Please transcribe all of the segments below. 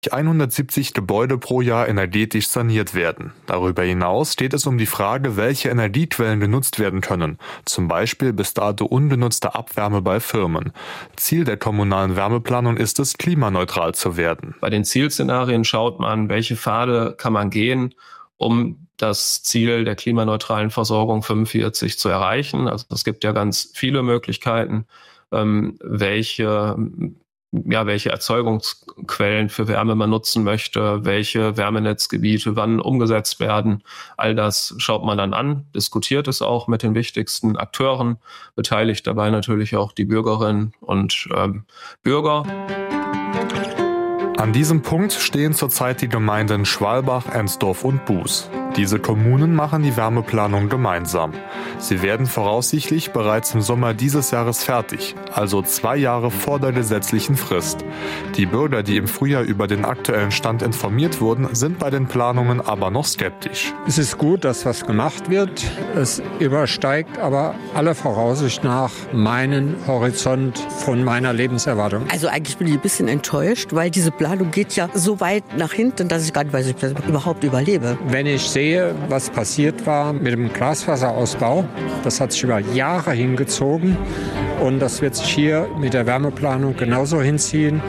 170 Gebäude pro Jahr energetisch saniert werden. Darüber hinaus steht es um die Frage, welche Energiequellen genutzt werden können, zum Beispiel bis dato ungenutzte Abwärme bei Firmen. Ziel der kommunalen Wärmeplanung ist es, klimaneutral zu werden. Bei den Zielszenarien schaut man, welche Pfade kann man gehen, um das Ziel der klimaneutralen Versorgung 45 zu erreichen. Also es gibt ja ganz viele Möglichkeiten, welche Erzeugungsquellen für Wärme man nutzen möchte, welche Wärmenetzgebiete wann umgesetzt werden. All das schaut man dann an, diskutiert es auch mit den wichtigsten Akteuren, beteiligt dabei natürlich auch die Bürgerinnen und Bürger. An diesem Punkt stehen zurzeit die Gemeinden Schwalbach, Ensdorf und Buß. Diese Kommunen machen die Wärmeplanung gemeinsam. Sie werden voraussichtlich bereits im Sommer dieses Jahres fertig, also 2 Jahre vor der gesetzlichen Frist. Die Bürger, die im Frühjahr über den aktuellen Stand informiert wurden, sind bei den Planungen aber noch skeptisch. Es ist gut, dass was gemacht wird. Es übersteigt aber aller Voraussicht nach meinen Horizont von meiner Lebenserwartung. Also eigentlich bin ich ein bisschen enttäuscht, weil diese Planung geht ja so weit nach hinten, dass ich gar nicht weiß, ob ich das überhaupt überlebe. Wenn ich sehe, was passiert war mit dem Glasfaserausbau, das hat sich über Jahre hingezogen und das wird sich hier mit der Wärmeplanung genauso hinziehen.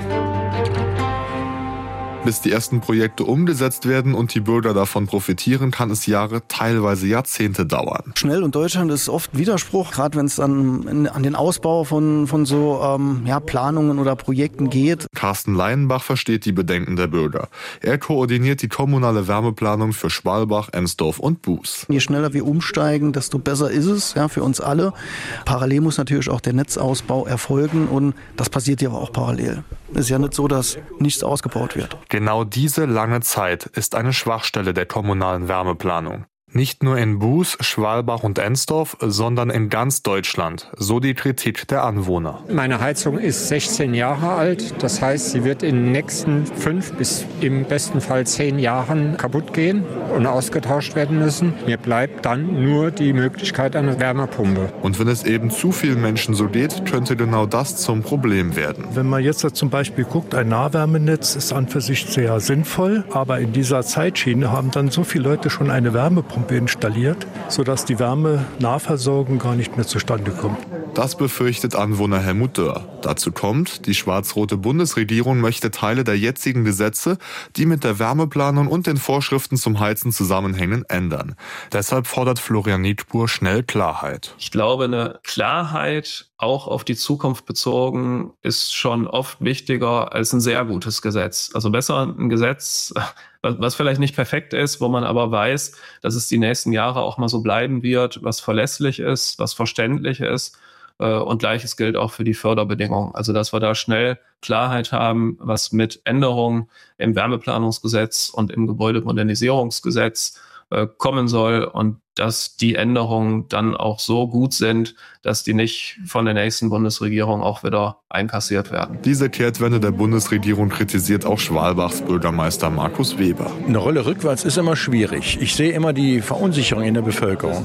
Bis die ersten Projekte umgesetzt werden und die Bürger davon profitieren, kann es Jahre, teilweise Jahrzehnte dauern. Schnell und Deutschland ist oft Widerspruch, gerade wenn es dann an den Ausbau von so Planungen oder Projekten geht. Carsten Leienbach versteht die Bedenken der Bürger. Er koordiniert die kommunale Wärmeplanung für Schwalbach, Ensdorf und Buß. Je schneller wir umsteigen, desto besser ist es, ja, für uns alle. Parallel muss natürlich auch der Netzausbau erfolgen und das passiert ja auch parallel. Es ist ja nicht so, dass nichts ausgebaut wird. Genau diese lange Zeit ist eine Schwachstelle der kommunalen Wärmeplanung. Nicht nur in Buß, Schwalbach und Ensdorf, sondern in ganz Deutschland, so die Kritik der Anwohner. Meine Heizung ist 16 Jahre alt, das heißt, sie wird in den nächsten 5 bis im besten Fall 10 Jahren kaputt gehen und ausgetauscht werden müssen. Mir bleibt dann nur die Möglichkeit einer Wärmepumpe. Und wenn es eben zu vielen Menschen so geht, könnte genau das zum Problem werden. Wenn man jetzt zum Beispiel guckt, ein Nahwärmenetz ist an für sich sehr sinnvoll, aber in dieser Zeitschiene haben dann so viele Leute schon eine Wärmepumpe installiert, sodass die Wärmenahversorgung gar nicht mehr zustande kommt. Das befürchtet Anwohner Helmut Dörr. Dazu kommt, die schwarz-rote Bundesregierung möchte Teile der jetzigen Gesetze, die mit der Wärmeplanung und den Vorschriften zum Heizen zusammenhängen, ändern. Deshalb fordert Florian Nietbuhr schnell Klarheit. Ich glaube, eine Klarheit, auch auf die Zukunft bezogen, ist schon oft wichtiger als ein sehr gutes Gesetz. Also besser ein Gesetz, was vielleicht nicht perfekt ist, wo man aber weiß, dass es die nächsten Jahre auch mal so bleiben wird, was verlässlich ist, was verständlich ist. Und Gleiches gilt auch für die Förderbedingungen. Also dass wir da schnell Klarheit haben, was mit Änderungen im Wärmeplanungsgesetz und im Gebäudemodernisierungsgesetz kommen soll und dass die Änderungen dann auch so gut sind, dass die nicht von der nächsten Bundesregierung auch wieder einkassiert werden. Diese Kehrtwende der Bundesregierung kritisiert auch Schwalbachs Bürgermeister Markus Weber. Eine Rolle rückwärts ist immer schwierig. Ich sehe immer die Verunsicherung in der Bevölkerung.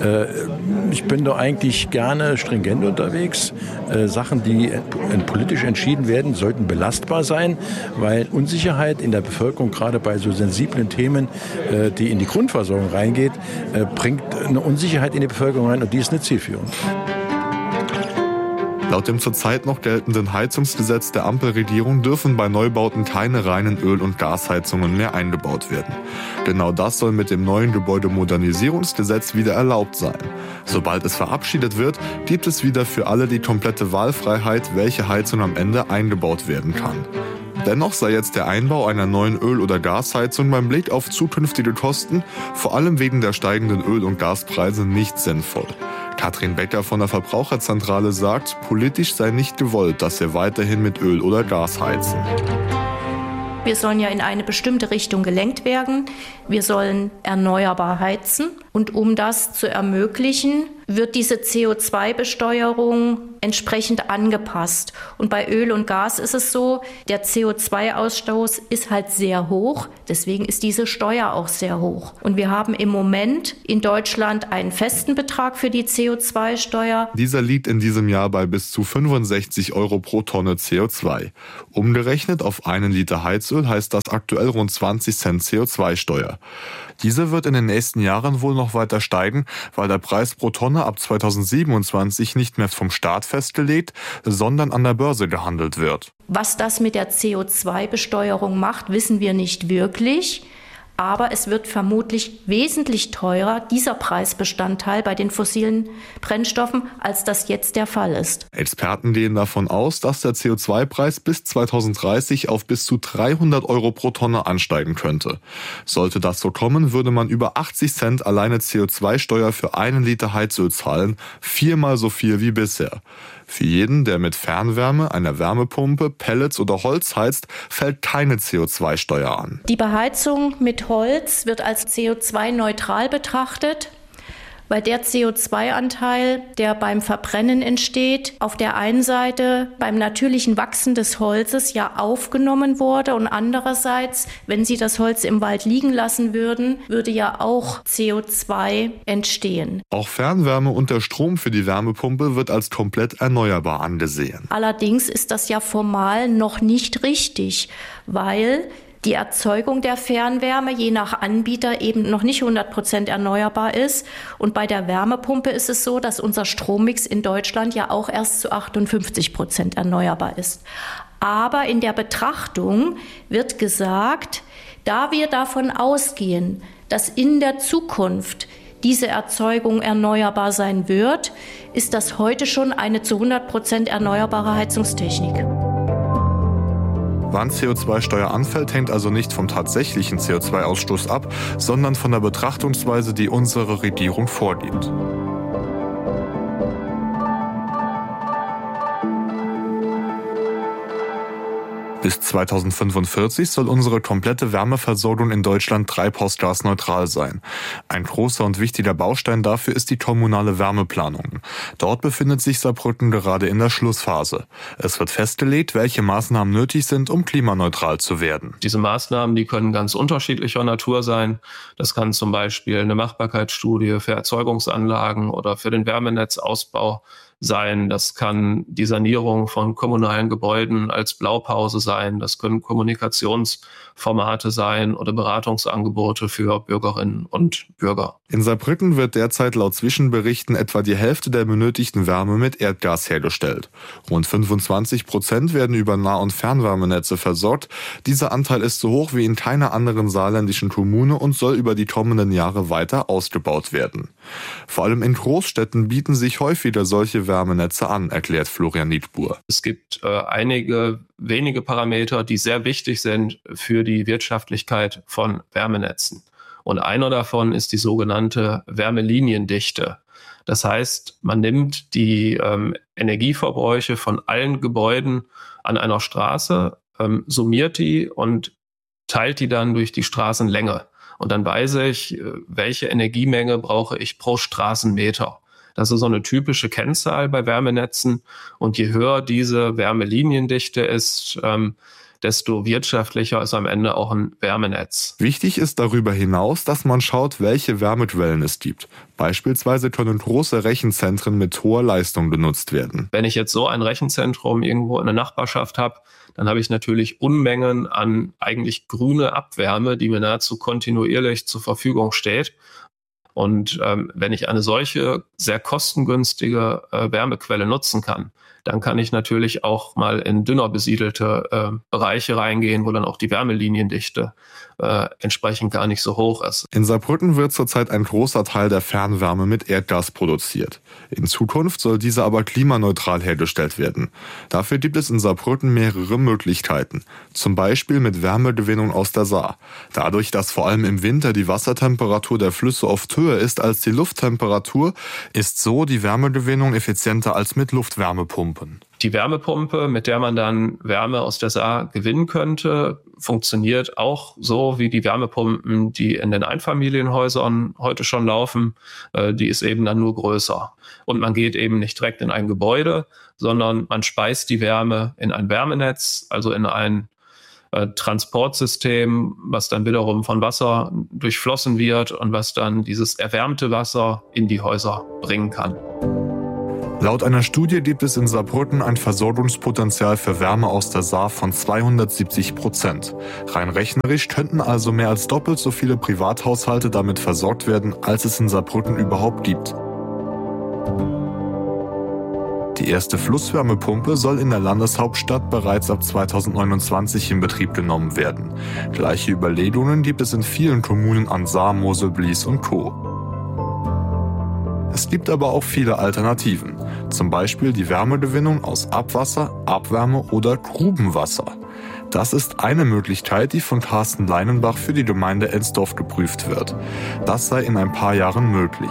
Ich bin da eigentlich gerne stringent unterwegs. Sachen, die politisch entschieden werden, sollten belastbar sein, weil Unsicherheit in der Bevölkerung, gerade bei so sensiblen Themen, die in die Grundversorgung reingeht, bringt eine Unsicherheit in die Bevölkerung rein und die ist nicht zielführend. Laut dem zurzeit noch geltenden Heizungsgesetz der Ampelregierung dürfen bei Neubauten keine reinen Öl- und Gasheizungen mehr eingebaut werden. Genau das soll mit dem neuen Gebäudemodernisierungsgesetz wieder erlaubt sein. Sobald es verabschiedet wird, gibt es wieder für alle die komplette Wahlfreiheit, welche Heizung am Ende eingebaut werden kann. Dennoch sei jetzt der Einbau einer neuen Öl- oder Gasheizung beim Blick auf zukünftige Kosten, vor allem wegen der steigenden Öl- und Gaspreise, nicht sinnvoll. Katrin Becker von der Verbraucherzentrale sagt, politisch sei nicht gewollt, dass wir weiterhin mit Öl oder Gas heizen. Wir sollen ja in eine bestimmte Richtung gelenkt werden. Wir sollen erneuerbar heizen. Und um das zu ermöglichen, wird diese CO2-Besteuerung entsprechend angepasst. Und bei Öl und Gas ist es so, der CO2-Ausstoß ist halt sehr hoch, deswegen ist diese Steuer auch sehr hoch. Und wir haben im Moment in Deutschland einen festen Betrag für die CO2-Steuer. Dieser liegt in diesem Jahr bei bis zu 65 € pro Tonne CO2. Umgerechnet auf 1 Liter Heizöl heißt das aktuell rund 20 Cent CO2-Steuer. Diese wird in den nächsten Jahren wohl noch weiter steigen, weil der Preis pro Tonne ab 2027 nicht mehr vom Staat festgelegt, sondern an der Börse gehandelt wird. Was das mit der CO2-Besteuerung macht, wissen wir nicht wirklich. Aber es wird vermutlich wesentlich teurer, dieser Preisbestandteil bei den fossilen Brennstoffen, als das jetzt der Fall ist. Experten gehen davon aus, dass der CO2-Preis bis 2030 auf bis zu 300 € pro Tonne ansteigen könnte. Sollte das so kommen, würde man über 80 Cent alleine CO2-Steuer für 1 Liter Heizöl zahlen, 4-mal so viel wie bisher. Für jeden, der mit Fernwärme, einer Wärmepumpe, Pellets oder Holz heizt, fällt keine CO2-Steuer an. Die Beheizung mit Holz wird als CO2-neutral betrachtet, weil der CO2-Anteil, der beim Verbrennen entsteht, auf der einen Seite beim natürlichen Wachsen des Holzes ja aufgenommen wurde und andererseits, wenn Sie das Holz im Wald liegen lassen würden, würde ja auch CO2 entstehen. Auch Fernwärme und der Strom für die Wärmepumpe wird als komplett erneuerbar angesehen. Allerdings ist das ja formal noch nicht richtig, weil die Erzeugung der Fernwärme je nach Anbieter eben noch nicht 100% erneuerbar ist. Und bei der Wärmepumpe ist es so, dass unser Strommix in Deutschland ja auch erst zu 58% erneuerbar ist. Aber in der Betrachtung wird gesagt, da wir davon ausgehen, dass in der Zukunft diese Erzeugung erneuerbar sein wird, ist das heute schon eine zu 100% erneuerbare Heizungstechnik. Wann CO2-Steuer anfällt, hängt also nicht vom tatsächlichen CO2-Ausstoß ab, sondern von der Betrachtungsweise, die unsere Regierung vorgibt. Bis 2045 soll unsere komplette Wärmeversorgung in Deutschland treibhausgasneutral sein. Ein großer und wichtiger Baustein dafür ist die kommunale Wärmeplanung. Dort befindet sich Saarbrücken gerade in der Schlussphase. Es wird festgelegt, welche Maßnahmen nötig sind, um klimaneutral zu werden. Diese Maßnahmen, die können ganz unterschiedlicher Natur sein. Das kann zum Beispiel eine Machbarkeitsstudie für Erzeugungsanlagen oder für den Wärmenetzausbau sein. Das kann die Sanierung von kommunalen Gebäuden als Blaupause sein. Das können Kommunikationsformate sein oder Beratungsangebote für Bürgerinnen und Bürger. In Saarbrücken wird derzeit laut Zwischenberichten etwa die Hälfte der benötigten Wärme mit Erdgas hergestellt. Rund 25% werden über Nah- und Fernwärmenetze versorgt. Dieser Anteil ist so hoch wie in keiner anderen saarländischen Kommune und soll über die kommenden Jahre weiter ausgebaut werden. Vor allem in Großstädten bieten sich häufiger solche Wärmenetze an, erklärt Florian Niedbuhr. Es gibt einige wenige Parameter, die sehr wichtig sind für die Wirtschaftlichkeit von Wärmenetzen. Und einer davon ist die sogenannte Wärmeliniendichte. Das heißt, man nimmt die Energieverbräuche von allen Gebäuden an einer Straße, summiert die und teilt die dann durch die Straßenlänge. Und dann weiß ich, welche Energiemenge brauche ich pro Straßenmeter. Das ist so eine typische Kennzahl bei Wärmenetzen. Und je höher diese Wärmeliniendichte ist, desto wirtschaftlicher ist am Ende auch ein Wärmenetz. Wichtig ist darüber hinaus, dass man schaut, welche Wärmequellen es gibt. Beispielsweise können große Rechenzentren mit hoher Leistung genutzt werden. Wenn ich jetzt so ein Rechenzentrum irgendwo in der Nachbarschaft habe, dann habe ich natürlich Unmengen an eigentlich grüne Abwärme, die mir nahezu kontinuierlich zur Verfügung steht. Und wenn ich eine solche sehr kostengünstige Wärmequelle nutzen kann, dann kann ich natürlich auch mal in dünner besiedelte Bereiche reingehen, wo dann auch die Wärmeliniendichte entsprechend gar nicht so hoch ist. In Saarbrücken wird zurzeit ein großer Teil der Fernwärme mit Erdgas produziert. In Zukunft soll diese aber klimaneutral hergestellt werden. Dafür gibt es in Saarbrücken mehrere Möglichkeiten. Zum Beispiel mit Wärmegewinnung aus der Saar. Dadurch, dass vor allem im Winter die Wassertemperatur der Flüsse oft höher ist als die Lufttemperatur, ist so die Wärmegewinnung effizienter als mit Luftwärmepumpen. Die Wärmepumpe, mit der man dann Wärme aus der Saar gewinnen könnte, funktioniert auch so wie die Wärmepumpen, die in den Einfamilienhäusern heute schon laufen. Die ist eben dann nur größer. Und man geht eben nicht direkt in ein Gebäude, sondern man speist die Wärme in ein Wärmenetz, also in ein Transportsystem, was dann wiederum von Wasser durchflossen wird und was dann dieses erwärmte Wasser in die Häuser bringen kann. Laut einer Studie gibt es in Saarbrücken ein Versorgungspotenzial für Wärme aus der Saar von 270%. Rein rechnerisch könnten also mehr als doppelt so viele Privathaushalte damit versorgt werden, als es in Saarbrücken überhaupt gibt. Die erste Flusswärmepumpe soll in der Landeshauptstadt bereits ab 2029 in Betrieb genommen werden. Gleiche Überlegungen gibt es in vielen Kommunen an Saar, Mosel, Blies und Co. Es gibt aber auch viele Alternativen, zum Beispiel die Wärmegewinnung aus Abwasser, Abwärme oder Grubenwasser. Das ist eine Möglichkeit, die von Carsten Leinenbach für die Gemeinde Ensdorf geprüft wird. Das sei in ein paar Jahren möglich.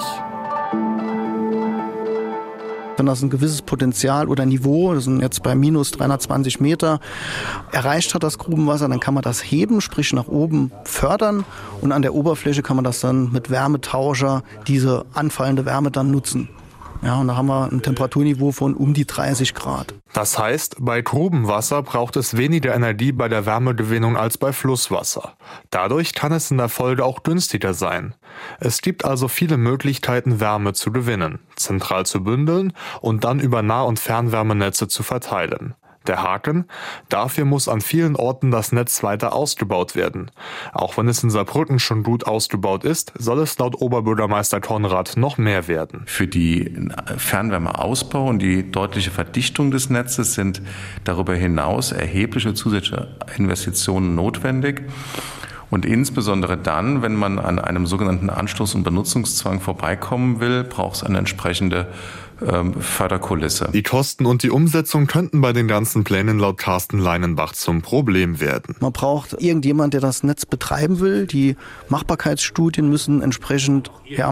Wenn das ein gewisses Potenzial oder Niveau, das sind jetzt bei minus 320 Meter, erreicht hat, das Grubenwasser, dann kann man das heben, sprich nach oben fördern und an der Oberfläche kann man das dann mit Wärmetauscher, diese anfallende Wärme dann nutzen. Ja, und da haben wir ein Temperaturniveau von um die 30 Grad. Das heißt, bei Grubenwasser braucht es weniger Energie bei der Wärmegewinnung als bei Flusswasser. Dadurch kann es in der Folge auch günstiger sein. Es gibt also viele Möglichkeiten, Wärme zu gewinnen, zentral zu bündeln und dann über Nah- und Fernwärmenetze zu verteilen. Der Haken: Dafür muss an vielen Orten das Netz weiter ausgebaut werden. Auch wenn es in Saarbrücken schon gut ausgebaut ist, soll es laut Oberbürgermeister Konrad noch mehr werden. Für die Fernwärmeausbau und die deutliche Verdichtung des Netzes sind darüber hinaus erhebliche zusätzliche Investitionen notwendig. Und insbesondere dann, wenn man an einem sogenannten Anschluss- und Benutzungszwang vorbeikommen will, braucht es eine entsprechende Förderkulisse. Die Kosten und die Umsetzung könnten bei den ganzen Plänen laut Carsten Leinenbach zum Problem werden. Man braucht irgendjemand, der das Netz betreiben will. Die Machbarkeitsstudien müssen entsprechend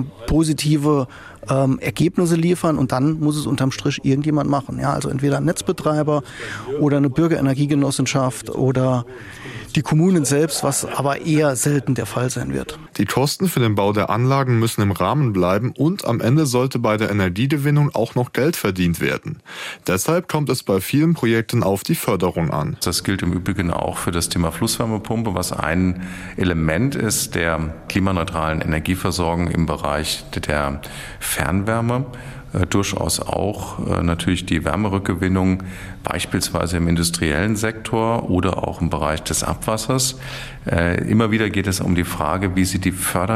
positive Ergebnisse liefern und dann muss es unterm Strich irgendjemand machen. Ja, also entweder ein Netzbetreiber oder eine Bürgerenergiegenossenschaft oder die Kommunen selbst, was aber eher selten der Fall sein wird. Die Kosten für den Bau der Anlagen müssen im Rahmen bleiben und am Ende sollte bei der Energiegewinnung auch noch Geld verdient werden. Deshalb kommt es bei vielen Projekten auf die Förderung an. Das gilt im Übrigen auch für das Thema Flusswärmepumpe, was ein Element ist der klimaneutralen Energieversorgung im Bereich der Fernwärme. Durchaus auch natürlich die Wärmerückgewinnung, beispielsweise im industriellen Sektor oder auch im Bereich des Abwassers. Immer wieder geht es um die Frage, wie sieht die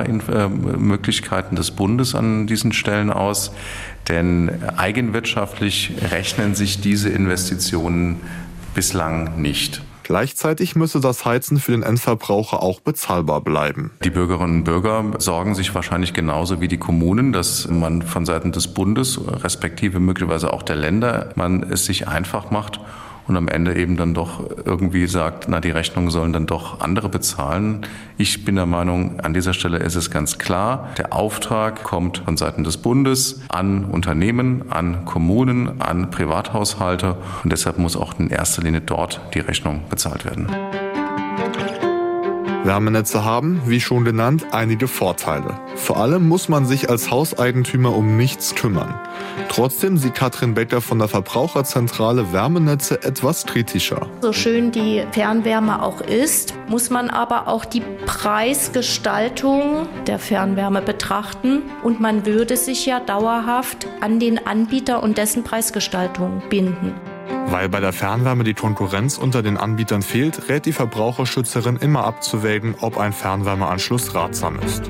Fördermöglichkeiten des Bundes an diesen Stellen aus? Denn eigenwirtschaftlich rechnen sich diese Investitionen bislang nicht. Gleichzeitig müsse das Heizen für den Endverbraucher auch bezahlbar bleiben. Die Bürgerinnen und Bürger sorgen sich wahrscheinlich genauso wie die Kommunen, dass man von Seiten des Bundes, respektive möglicherweise auch der Länder, man es sich einfach macht und am Ende eben dann doch irgendwie sagt, die Rechnungen sollen dann doch andere bezahlen. Ich bin der Meinung, an dieser Stelle ist es ganz klar, der Auftrag kommt von Seiten des Bundes an Unternehmen, an Kommunen, an Privathaushalte und deshalb muss auch in erster Linie dort die Rechnung bezahlt werden. Wärmenetze haben, wie schon genannt, einige Vorteile. Vor allem muss man sich als Hauseigentümer um nichts kümmern. Trotzdem sieht Katrin Becker von der Verbraucherzentrale Wärmenetze etwas kritischer. So schön die Fernwärme auch ist, muss man aber auch die Preisgestaltung der Fernwärme betrachten. Und man würde sich ja dauerhaft an den Anbieter und dessen Preisgestaltung binden. Weil bei der Fernwärme die Konkurrenz unter den Anbietern fehlt, rät die Verbraucherschützerin immer abzuwägen, ob ein Fernwärmeanschluss ratsam ist.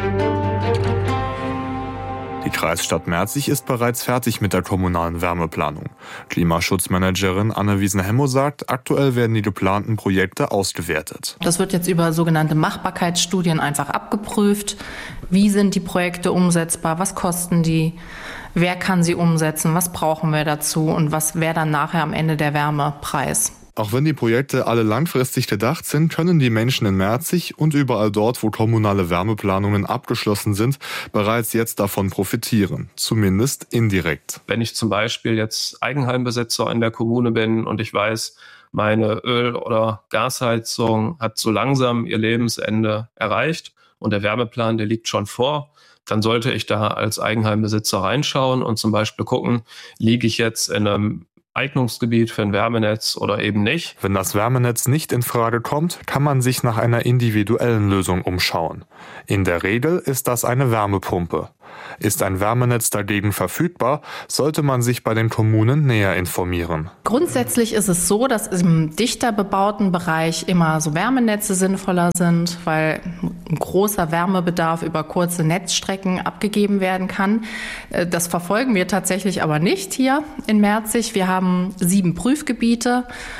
Die Kreisstadt Merzig ist bereits fertig mit der kommunalen Wärmeplanung. Klimaschutzmanagerin Anne Wiesen-Hemmo sagt, aktuell werden die geplanten Projekte ausgewertet. Das wird jetzt über sogenannte Machbarkeitsstudien einfach abgeprüft. Wie sind die Projekte umsetzbar? Was kosten die? Wer kann sie umsetzen? Was brauchen wir dazu? Und was wäre dann nachher am Ende der Wärmepreis? Auch wenn die Projekte alle langfristig gedacht sind, können die Menschen in Merzig und überall dort, wo kommunale Wärmeplanungen abgeschlossen sind, bereits jetzt davon profitieren. Zumindest indirekt. Wenn ich zum Beispiel jetzt Eigenheimbesitzer in der Kommune bin und ich weiß, meine Öl- oder Gasheizung hat so langsam ihr Lebensende erreicht und der Wärmeplan, der liegt schon vor, dann sollte ich da als Eigenheimbesitzer reinschauen und zum Beispiel gucken, liege ich jetzt in einem Eignungsgebiet für ein Wärmenetz oder eben nicht. Wenn das Wärmenetz nicht in Frage kommt, kann man sich nach einer individuellen Lösung umschauen. In der Regel ist das eine Wärmepumpe. Ist ein Wärmenetz dagegen verfügbar, sollte man sich bei den Kommunen näher informieren. Grundsätzlich ist es so, dass im dichter bebauten Bereich immer so Wärmenetze sinnvoller sind, weil ein großer Wärmebedarf über kurze Netzstrecken abgegeben werden kann. Das verfolgen wir tatsächlich aber nicht hier in Merzig. Wir haben 7 Prüfgebiete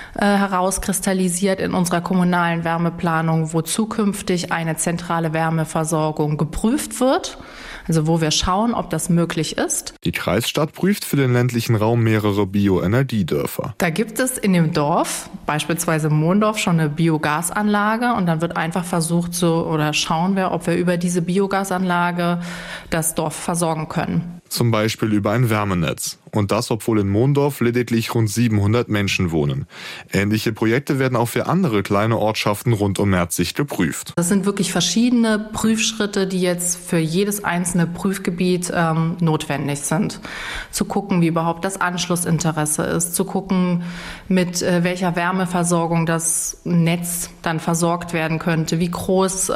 herauskristallisiert in unserer kommunalen Wärmeplanung, wo zukünftig eine zentrale Wärmeversorgung geprüft wird. Also wo wir schauen, ob das möglich ist. Die Kreisstadt prüft für den ländlichen Raum mehrere Bioenergiedörfer. Da gibt es in dem Dorf, beispielsweise Mondorf, schon eine Biogasanlage und dann wird einfach versucht schauen wir, ob wir über diese Biogasanlage das Dorf versorgen können. Zum Beispiel über ein Wärmenetz. Und das, obwohl in Mondorf lediglich rund 700 Menschen wohnen. Ähnliche Projekte werden auch für andere kleine Ortschaften rund um Merzig geprüft. Das sind wirklich verschiedene Prüfschritte, die jetzt für jedes einzelne Prüfgebiet notwendig sind. Zu gucken, wie überhaupt das Anschlussinteresse ist, zu gucken, mit welcher Wärmeversorgung das Netz dann versorgt werden könnte, wie groß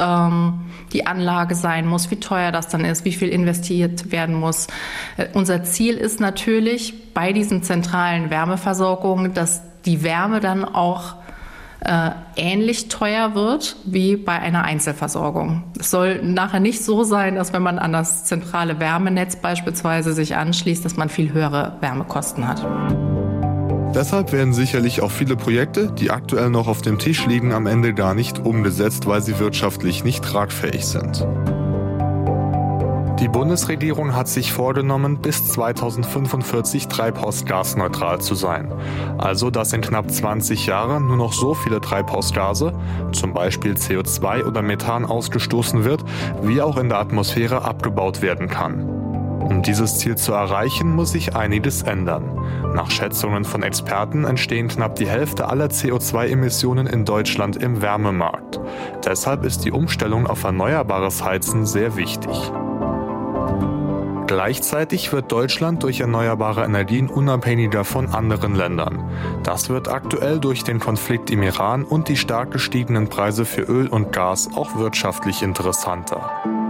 die Anlage sein muss, wie teuer das dann ist, wie viel investiert werden muss. Unser Ziel ist natürlich bei diesen zentralen Wärmeversorgungen, dass die Wärme dann auch ähnlich teuer wird wie bei einer Einzelversorgung. Es soll nachher nicht so sein, dass wenn man an das zentrale Wärmenetz beispielsweise sich anschließt, dass man viel höhere Wärmekosten hat. Deshalb werden sicherlich auch viele Projekte, die aktuell noch auf dem Tisch liegen, am Ende gar nicht umgesetzt, weil sie wirtschaftlich nicht tragfähig sind. Die Bundesregierung hat sich vorgenommen, bis 2045 treibhausgasneutral zu sein. Also, dass in knapp 20 Jahren nur noch so viele Treibhausgase, zum Beispiel CO2 oder Methan, ausgestoßen wird, wie auch in der Atmosphäre abgebaut werden kann. Um dieses Ziel zu erreichen, muss sich einiges ändern. Nach Schätzungen von Experten entstehen knapp die Hälfte aller CO2-Emissionen in Deutschland im Wärmemarkt. Deshalb ist die Umstellung auf erneuerbares Heizen sehr wichtig. Gleichzeitig wird Deutschland durch erneuerbare Energien unabhängiger von anderen Ländern. Das wird aktuell durch den Konflikt im Iran und die stark gestiegenen Preise für Öl und Gas auch wirtschaftlich interessanter.